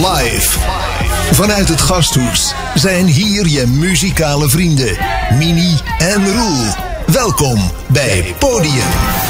Live. Vanuit het Gasthuis zijn hier je muzikale vrienden Mini en Roel. Welkom bij Podium.